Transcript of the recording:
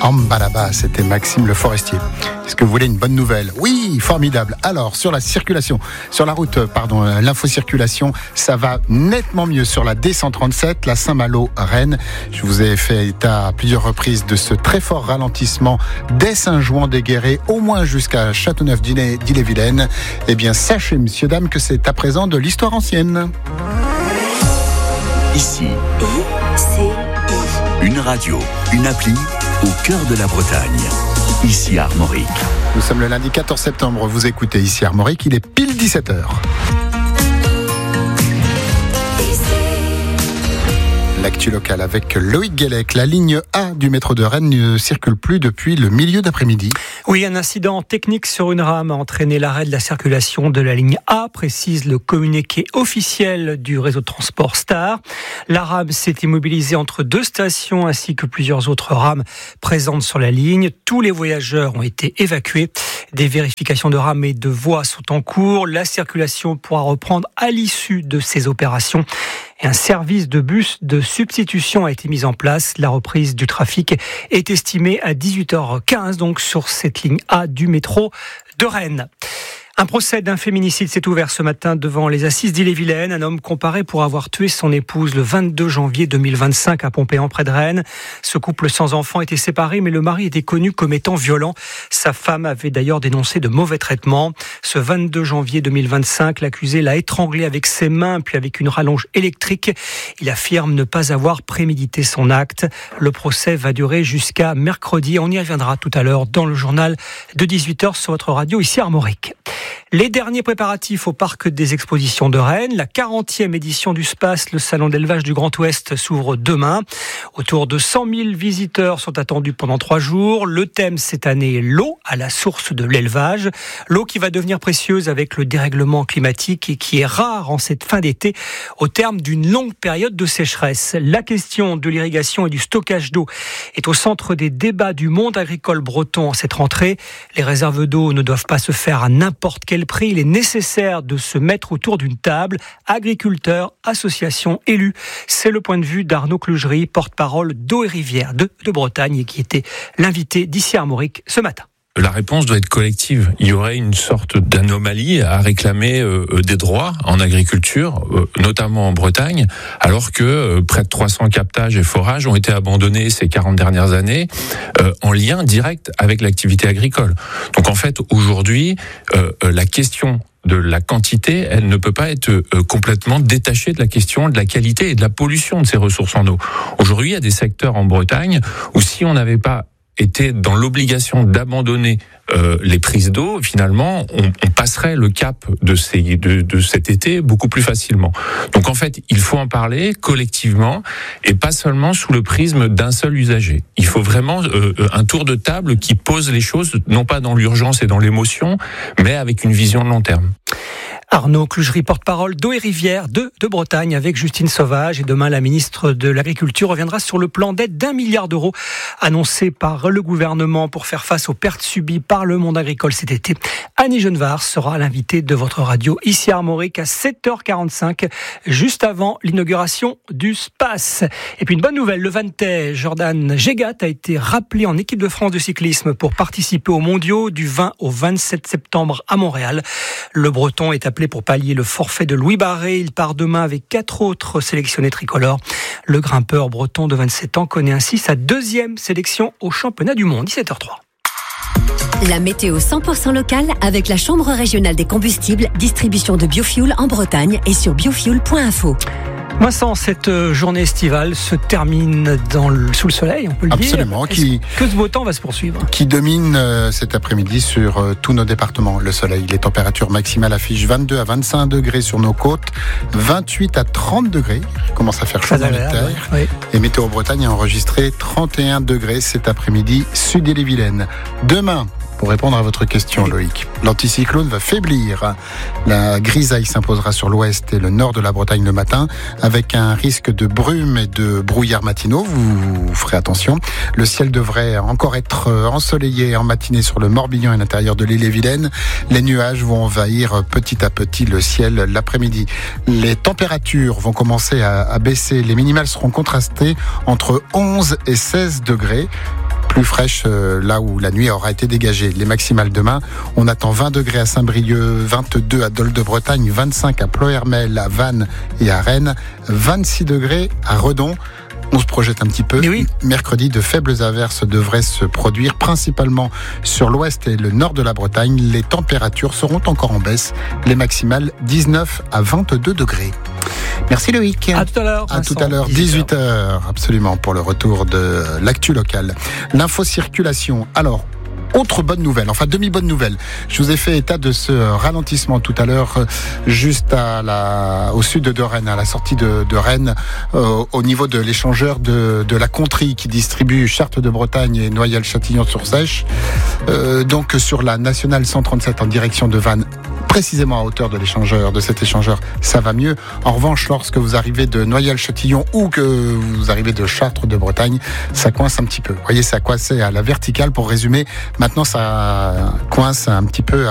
Ambalaba, c'était Maxime Le Forestier. Est-ce que vous voulez une bonne nouvelle ? Oui, formidable. Alors, sur la circulation, sur la route, l'infocirculation, ça va nettement mieux sur la D137, la Saint-Malo-Rennes. Je vous ai fait état à plusieurs reprises de ce très fort ralentissement dès Saint-Jouan-des-Guérets, au moins jusqu'à Châteauneuf-d'Ille-et-Vilaine. Eh bien, sachez, messieurs, dames, que c'est à présent de l'histoire ancienne. Ici, une radio, une appli au cœur de la Bretagne. Ici Armorique. Nous sommes le lundi 14 septembre, vous écoutez Ici Armorique, il est pile 17h. L'actu locale avec Loïc Guélec. La ligne A du métro de Rennes ne circule plus depuis le milieu d'après-midi. Oui, un incident technique sur une rame a entraîné l'arrêt de la circulation de la ligne A, précise le communiqué officiel du réseau de transport Star. La rame s'est immobilisée entre deux stations ainsi que plusieurs autres rames présentes sur la ligne. Tous les voyageurs ont été évacués. Des vérifications de rames et de voies sont en cours. La circulation pourra reprendre à l'issue de ces opérations. Et un service de bus de substitution a été mis en place. La reprise du trafic est estimée à 18h15, donc sur cette ligne A du métro de Rennes. Un procès d'un féminicide s'est ouvert ce matin devant les assises d'Ille-et-Vilaine. Un homme comparé pour avoir tué son épouse le 22 janvier 2025 à Pompéan près de Rennes. Ce couple sans enfant était séparé, mais le mari était connu comme étant violent. Sa femme avait d'ailleurs dénoncé de mauvais traitements. Ce 22 janvier 2025, l'accusé l'a étranglé avec ses mains puis avec une rallonge électrique. Il affirme ne pas avoir prémédité son acte. Le procès va durer jusqu'à mercredi. On y reviendra tout à l'heure dans le journal de 18h sur votre radio ici Armorique. Les derniers préparatifs au parc des expositions de Rennes. La 40e édition du SPACE, le salon d'élevage du Grand Ouest, s'ouvre demain. Autour de 100 000 visiteurs sont attendus pendant 3 jours. Le thème cette année est l'eau à la source de l'élevage. L'eau qui va devenir précieuse avec le dérèglement climatique et qui est rare en cette fin d'été au terme d'une longue période de sécheresse. La question de l'irrigation et du stockage d'eau est au centre des débats du monde agricole breton en cette rentrée. Les réserves d'eau ne doivent pas se faire à n'importe quel prix. Il est nécessaire de se mettre autour d'une table, agriculteurs, associations, élus. C'est le point de vue d'Arnaud Clugerie, porte-parole d'Eau et Rivière de Bretagne et qui était l'invité d'Ici Armorique ce matin. La réponse doit être collective. Il y aurait une sorte d'anomalie à réclamer des droits en agriculture, notamment en Bretagne, alors que près de 300 captages et forages ont été abandonnés ces 40 dernières années en lien direct avec l'activité agricole. Donc en fait, aujourd'hui, la question de la quantité, elle ne peut pas être complètement détachée de la question de la qualité et de la pollution de ces ressources en eau. Aujourd'hui, il y a des secteurs en Bretagne où si on n'avait pas était dans l'obligation d'abandonner les prises d'eau, finalement, on passerait le cap de cet été beaucoup plus facilement. Donc en fait, il faut en parler collectivement et pas seulement sous le prisme d'un seul usager. Il faut vraiment un tour de table qui pose les choses, non pas dans l'urgence et dans l'émotion, mais avec une vision de long terme. Arnaud Clugerie, porte-parole d'Eau et Rivière de Bretagne avec Justine Sauvage. Et demain, la ministre de l'Agriculture reviendra sur le plan d'aide d'1 milliard d'euros annoncé par le gouvernement pour faire face aux pertes subies par le monde agricole cet été. Annie Genevard sera l'invitée de votre radio ici à Armorique à 7h45, juste avant l'inauguration du SPACE. Et puis une bonne nouvelle, le Vantais Jordan Gégat a été rappelé en équipe de France de cyclisme pour participer aux mondiaux du 20 au 27 septembre à Montréal. Le Breton est appelé pour pallier le forfait de Louis Barré. Il part demain avec 4 autres sélectionnés tricolores. Le grimpeur breton de 27 ans connaît ainsi sa 2e sélection au championnat du monde. 17h03. La météo 100% locale avec la Chambre régionale des combustibles, distribution de biofuel en Bretagne et sur biofuel.info. Vincent, cette journée estivale se termine sous le soleil, on peut le dire. Absolument. Que ce beau temps va se poursuivre. Qui domine cet après-midi sur tous nos départements. Le soleil, les températures maximales affichent 22 à 25 degrés sur nos côtes, 28 à 30 degrés. Il commence à faire chaud dans les terres. Oui. Et Météo Bretagne a enregistré 31 degrés cet après-midi, sud d'Ille-et-Vilaine. Demain, pour répondre à votre question, Loïc, l'anticyclone va faiblir. La grisaille s'imposera sur l'ouest et le nord de la Bretagne le matin, avec un risque de brume et de brouillard matinaux. Vous ferez attention. Le ciel devrait encore être ensoleillé en matinée sur le Morbihan et l'intérieur de l'Ille-et-Vilaine. Les nuages vont envahir petit à petit le ciel l'après-midi. Les températures vont commencer à baisser. Les minimales seront contrastées entre 11 et 16 degrés. plus fraîche là où la nuit aura été dégagée. Les maximales demain, on attend 20 degrés à Saint-Brieuc, 22 à Dol de Bretagne, 25 à Ploërmel, à Vannes et à Rennes, 26 degrés à Redon. On se projette un petit peu. Oui. Mercredi, de faibles averses devraient se produire, principalement sur l'ouest et le nord de la Bretagne. Les températures seront encore en baisse. Les maximales, 19 à 22 degrés. Merci Loïc. À tout à l'heure. À tout à l'heure, 18h, absolument, pour le retour de l'actu locale. L'info-circulation. Alors, autre bonne nouvelle, enfin demi-bonne nouvelle. Je vous ai fait état de ce ralentissement tout à l'heure, juste au sud de Rennes, à la sortie de Rennes, au niveau de l'échangeur de la Contrie qui distribue Chartres de Bretagne et Noyelles-Châtillon-sur-Seiche. Donc sur la nationale 137 en direction de Vannes, précisément à hauteur de cet échangeur, ça va mieux. En revanche, lorsque vous arrivez de Noyelles-Châtillon ou que vous arrivez de Chartres de Bretagne, ça coince un petit peu. Vous voyez, ça coince à la verticale, pour résumer. Maintenant, ça coince un petit peu